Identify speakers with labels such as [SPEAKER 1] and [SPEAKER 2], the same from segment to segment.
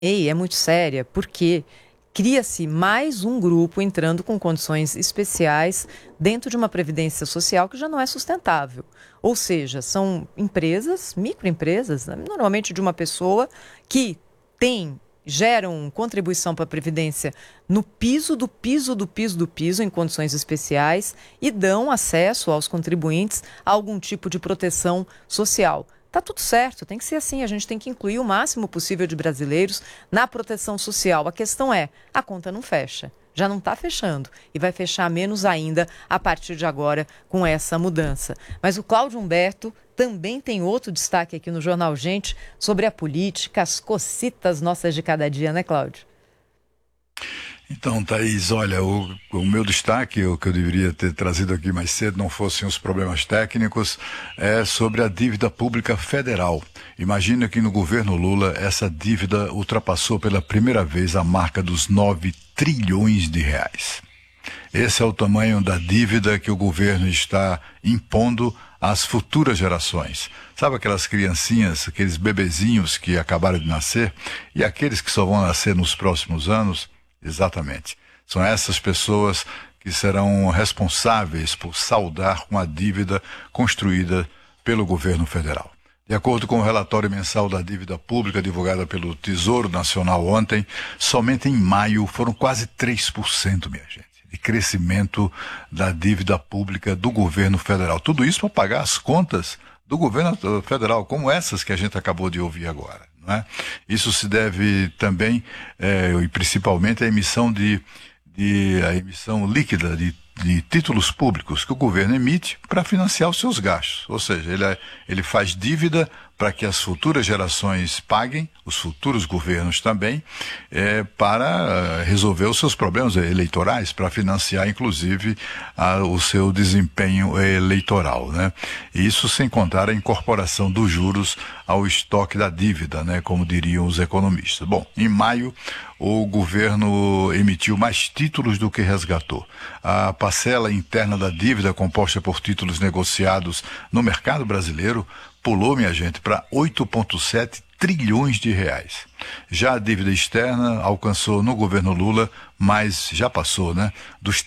[SPEAKER 1] Ei, é muito séria, porque cria-se mais um grupo entrando com condições especiais dentro de uma previdência social que já não é sustentável. Ou seja, são empresas, microempresas, né, normalmente de uma pessoa que tem geram contribuição para a Previdência no piso do piso do piso do piso, em condições especiais, e dão acesso aos contribuintes a algum tipo de proteção social. Tá tudo certo, tem que ser assim, a gente tem que incluir o máximo possível de brasileiros na proteção social. A questão é, a conta não fecha. Já não está fechando e vai fechar menos ainda a partir de agora com essa mudança. Mas o Cláudio Humberto também tem outro destaque aqui no Jornal Gente sobre a política, as cocitas nossas de cada dia, né, Cláudio?
[SPEAKER 2] Então, Thaís, olha, o meu destaque, o que eu deveria ter trazido aqui mais cedo, não fossem os problemas técnicos, é sobre a dívida pública federal. Imagina que no governo Lula essa dívida ultrapassou pela primeira vez a marca dos 9 trilhões de reais. Esse é o tamanho da dívida que o governo está impondo às futuras gerações. Sabe aquelas criancinhas, aqueles bebezinhos que acabaram de nascer e aqueles que só vão nascer nos próximos anos? Exatamente. São essas pessoas que serão responsáveis por saldar uma dívida construída pelo governo federal. De acordo com o relatório mensal da dívida pública divulgado pelo Tesouro Nacional ontem, somente em maio foram quase 3%, minha gente, de crescimento da dívida pública do governo federal. Tudo isso para pagar as contas do governo federal, como essas que a gente acabou de ouvir agora. Não é? Isso se deve também, e principalmente, à emissão a emissão líquida de títulos públicos que o governo emite para financiar os seus gastos. Ou seja, ele faz dívida para que as futuras gerações paguem, os futuros governos também, para resolver os seus problemas eleitorais, para financiar, inclusive, o seu desempenho eleitoral, né? E isso sem contar a incorporação dos juros ao estoque da dívida, né? Como diriam os economistas. Bom, em maio, o governo emitiu mais títulos do que resgatou. A parcela interna da dívida, composta por títulos negociados no mercado brasileiro, pulou, minha gente, para 8,7 trilhões de reais. Já a dívida externa alcançou no governo Lula, mas já passou, né, dos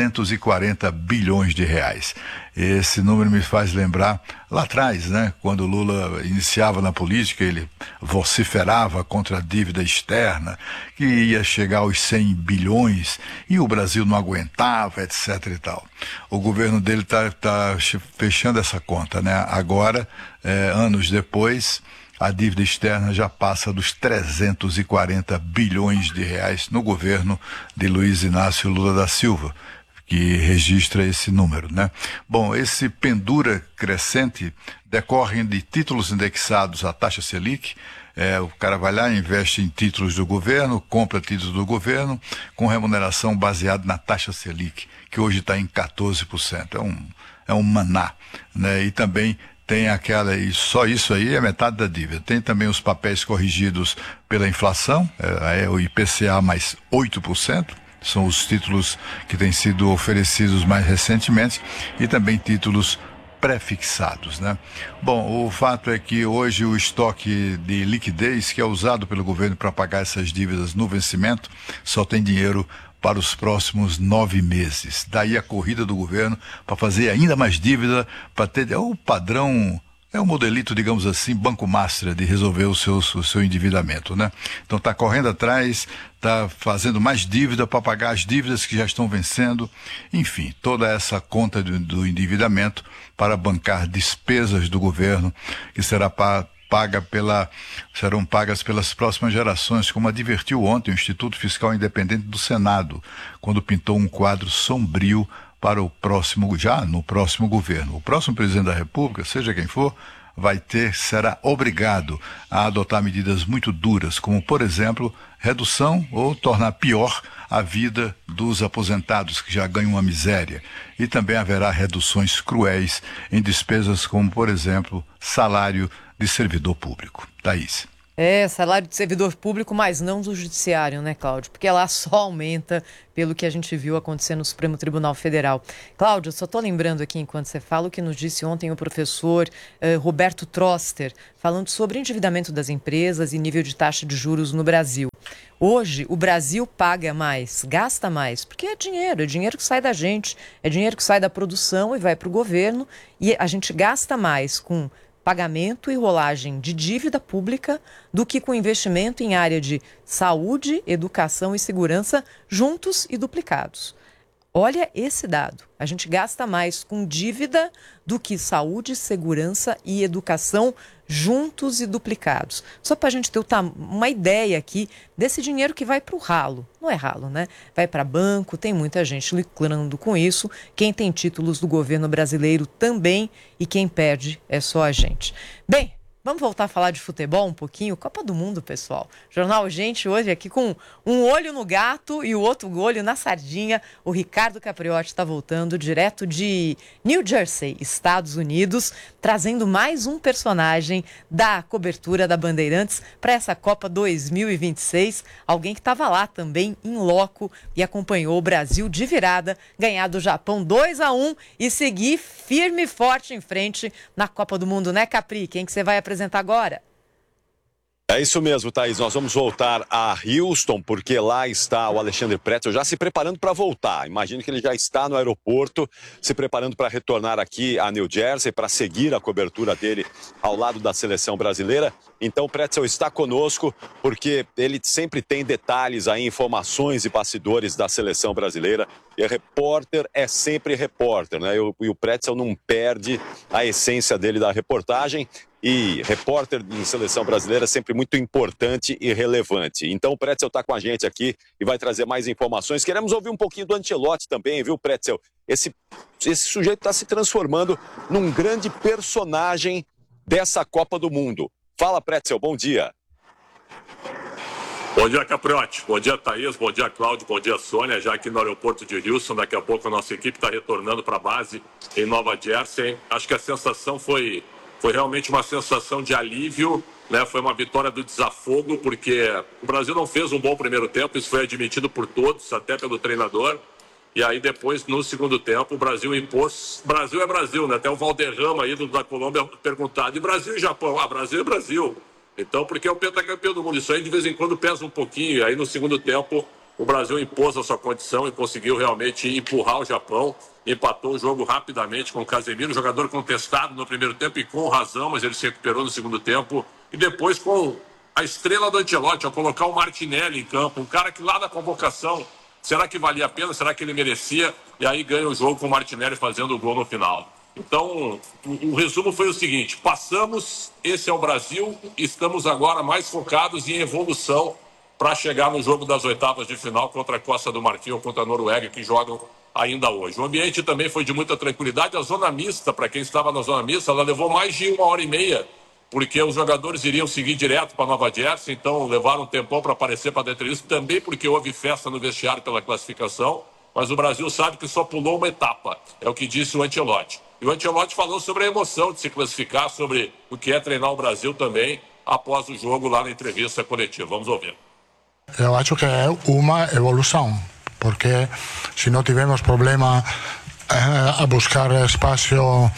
[SPEAKER 2] 340 bilhões de reais. Esse número me faz lembrar lá atrás, né, quando Lula iniciava na política, ele vociferava contra a dívida externa, que ia chegar aos 100 bilhões, e o Brasil não aguentava, etc. e tal. O governo dele tá fechando essa conta, né? Agora, anos depois, a dívida externa já passa dos 340 bilhões de reais no governo de Luiz Inácio Lula da Silva, que registra esse número, né? Bom, esse pendura crescente decorre de títulos indexados à taxa Selic. O cara vai lá, investe em títulos do governo, compra títulos do governo, com remuneração baseada na taxa Selic, que hoje está em 14%. É um maná, né? E também tem aquela, e só isso aí é metade da dívida. Tem também os papéis corrigidos pela inflação, o IPCA mais 8%, são os títulos que têm sido oferecidos mais recentemente, e também títulos pré-fixados, né? Bom, o fato é que hoje o estoque de liquidez que é usado pelo governo para pagar essas dívidas no vencimento só tem dinheiro para os próximos 9 meses. Daí a corrida do governo para fazer ainda mais dívida, para ter o padrão, o modelito, digamos assim, Banco Master de resolver o seu endividamento, né? Então está correndo atrás, está fazendo mais dívida para pagar as dívidas que já estão vencendo. Enfim, toda essa conta do endividamento para bancar despesas do governo que serão pagas pelas próximas gerações, como advertiu ontem o Instituto Fiscal Independente do Senado, quando pintou um quadro sombrio para no próximo governo. O próximo presidente da República, seja quem for, será obrigado a adotar medidas muito duras, como, por exemplo, redução ou tornar pior a vida dos aposentados, que já ganham uma miséria. E também haverá reduções cruéis em despesas como, por exemplo, salário de servidor público. Thaís.
[SPEAKER 1] Salário de servidor público, mas não do judiciário, né, Cláudio? Porque lá só aumenta pelo que a gente viu acontecer no Supremo Tribunal Federal. Cláudio, só estou lembrando aqui, enquanto você fala, o que nos disse ontem o professor Roberto Troster, falando sobre endividamento das empresas e nível de taxa de juros no Brasil. Hoje, o Brasil paga mais, gasta mais, porque é dinheiro que sai da gente, é dinheiro que sai da produção e vai para o governo, e a gente gasta mais com pagamento e rolagem de dívida pública do que com investimento em área de saúde, educação e segurança juntos e duplicados. Olha esse dado. A gente gasta mais com dívida do que saúde, segurança e educação juntos e duplicados. Só para a gente ter uma ideia aqui desse dinheiro que vai para o ralo. Não é ralo, né? Vai para banco, tem muita gente lucrando com isso. Quem tem títulos do governo brasileiro também, e quem perde é só a gente. Bem, vamos voltar a falar de futebol um pouquinho? Copa do Mundo, pessoal. Jornal Gente hoje aqui com um olho no gato e o outro olho na sardinha. O Ricardo Capriotti está voltando direto de New Jersey, Estados Unidos, trazendo mais um personagem da cobertura da Bandeirantes para essa Copa 2026. Alguém que estava lá também em loco e acompanhou o Brasil de virada, ganhar do Japão 2-1 e seguir firme e forte em frente na Copa do Mundo, né, Capri? Quem que você vai apresentar agora?
[SPEAKER 3] É isso mesmo, Thaís. Nós vamos voltar a Houston, porque lá está o Alexandre Pretzel já se preparando para voltar. Imagino que ele já está no aeroporto, se preparando para retornar aqui a New Jersey, para seguir a cobertura dele ao lado da seleção brasileira. Então o Pretzel está conosco, porque ele sempre tem detalhes aí, informações e bastidores da seleção brasileira. E repórter é sempre repórter, né? E o Pretzel não perde a essência dele da reportagem. E repórter em seleção brasileira é sempre muito importante e relevante. Então o Pretzel está com a gente aqui e vai trazer mais informações. Queremos ouvir um pouquinho do Ancelotti também, viu, Pretzel? Esse sujeito está se transformando num grande personagem dessa Copa do Mundo. Fala, Pretzel, bom dia.
[SPEAKER 4] Bom dia, Capriotti. Bom dia, Thaís. Bom dia, Cláudio. Bom dia, Sônia. Já aqui no aeroporto de Houston, daqui a pouco a nossa equipe está retornando para a base em Nova Jersey. Acho que a sensação foi realmente uma sensação de alívio, né? Foi uma vitória do desafogo, porque o Brasil não fez um bom primeiro tempo, isso foi admitido por todos, até pelo treinador. E aí depois, no segundo tempo, o Brasil impôs. Brasil é Brasil, né? Até o Valderrama, ídolo da Colômbia, perguntado: e Brasil e Japão? Ah, Brasil é Brasil. Então, porque é o pentacampeão do mundo. Isso aí de vez em quando pesa um pouquinho. E aí no segundo tempo, o Brasil impôs a sua condição e conseguiu realmente empurrar o Japão. Empatou o jogo rapidamente com o Casemiro, jogador contestado no primeiro tempo e com razão, mas ele se recuperou no segundo tempo. E depois com a estrela do Ancelotti, ao colocar o Martinelli em campo, um cara que lá na convocação, será que valia a pena? Será que ele merecia? E aí ganha o jogo com o Martinelli fazendo o gol no final. Então, o resumo foi o seguinte: passamos, esse é o Brasil, estamos agora mais focados em evolução para chegar no jogo das oitavas de final contra a Costa do Marfim ou contra a Noruega, que jogam ainda hoje. O ambiente também foi de muita tranquilidade. A zona mista, para quem estava na zona mista, ela levou mais de 1h30, porque os jogadores iriam seguir direto para Nova Jersey, então levaram um tempão para aparecer para dentro disso, também porque houve festa no vestiário pela classificação, mas o Brasil sabe que só pulou uma etapa, é o que disse o Ancelotti. E o Ancelotti falou sobre a emoção de se classificar, sobre o que é treinar o Brasil também, após o jogo lá na entrevista coletiva. Vamos ouvir.
[SPEAKER 5] Eu acho que é uma evolução, porque se não tivermos problema a buscar espaço,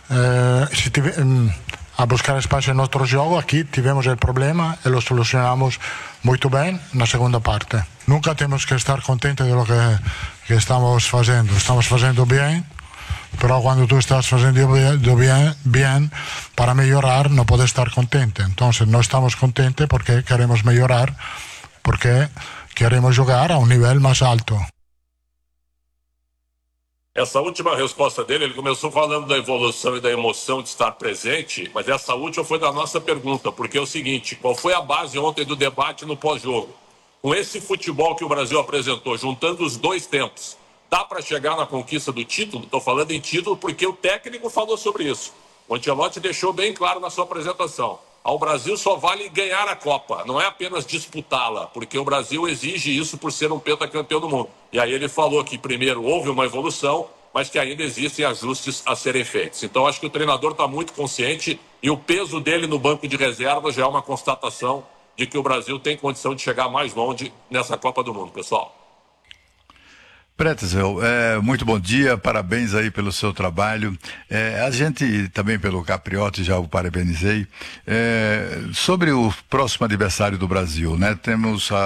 [SPEAKER 5] a buscar espaço em nosso jogo, aqui tivemos o problema e lo solucionamos muito bem na segunda parte. Nunca temos que estar contentes de lo que estamos fazendo. Estamos fazendo bem, pero quando tu estás fazendo bem para melhorar, não podes estar contente. Então, não estamos contentes porque queremos melhorar, porque queremos jogar a um nível mais alto.
[SPEAKER 4] Essa última resposta dele, ele começou falando da evolução e da emoção de estar presente, mas essa última foi da nossa pergunta, porque é o seguinte: qual foi a base ontem do debate no pós-jogo? Com esse futebol que o Brasil apresentou, juntando os dois tempos, dá para chegar na conquista do título? Estou falando em título porque o técnico falou sobre isso. O Ancelotti deixou bem claro na sua apresentação: ao Brasil só vale ganhar a Copa, não é apenas disputá-la, porque o Brasil exige isso por ser um pentacampeão do mundo. E aí ele falou que primeiro houve uma evolução, mas que ainda existem ajustes a serem feitos. Então acho que o treinador está muito consciente E o peso dele no banco de reservas já é uma constatação de que o Brasil tem condição de chegar mais longe nessa Copa do Mundo, pessoal.
[SPEAKER 2] Pretzel, muito bom dia, parabéns aí pelo seu trabalho. A gente também pelo Capriotti, já o parabenizei. Sobre o próximo adversário do Brasil, né? Temos